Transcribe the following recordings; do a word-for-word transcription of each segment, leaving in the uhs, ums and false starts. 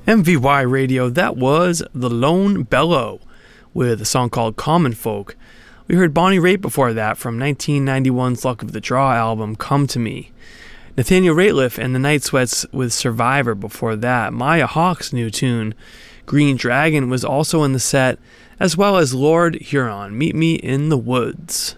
M V Y Radio, that was The Lone Bellow with a song called Common Folk. We heard Bonnie Raitt before that from nineteen ninety-one's Luck of the Draw album, Come to Me. Nathaniel Rateliff and the Night Sweats with Survivor before that. Maya Hawke's new tune, Green Dragon, was also in the set, as well as Lord Huron, Meet Me in the Woods.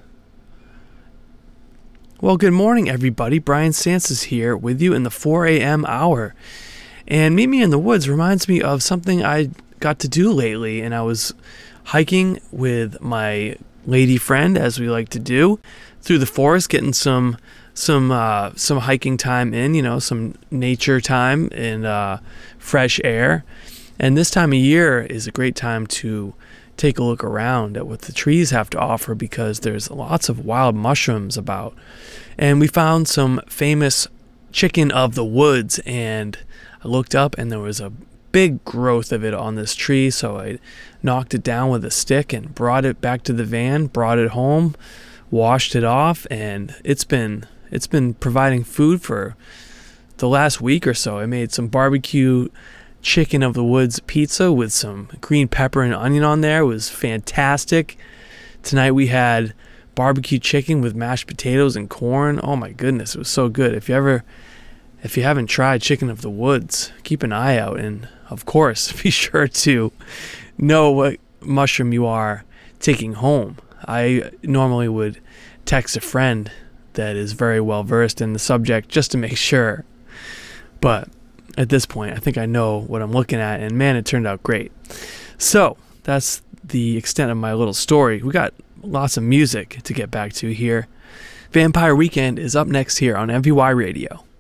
Well, good morning, everybody. Brian Stancis here with you in the four a.m. hour. And Meet Me in the Woods reminds me of something I got to do lately, and I was hiking with my lady friend, as we like to do, through the forest, getting some some uh, some hiking time in, you know, some nature time and uh, fresh air. And this time of year is a great time to take a look around at what the trees have to offer, because there's lots of wild mushrooms about. And we found some famous chicken of the woods, and I looked up and there was a big growth of it on this tree, so I knocked it down with a stick and brought it back to the van, brought it home, washed it off, and it's been it's been providing food for the last week or so. I made some barbecue chicken of the woods pizza with some green pepper and onion on there. It was fantastic. Tonight we had barbecue chicken with mashed potatoes and corn. Oh my goodness, it was so good. If you ever if you haven't tried chicken of the woods, keep an eye out, and of course be sure to know what mushroom you are taking home. I normally would text a friend that is very well versed in the subject just to make sure, but at this point I think I know what I'm looking at, and man, it turned out great. So that's the extent of my little story. We got lots of music to get back to here. Vampire Weekend is up next here on M V Y Radio.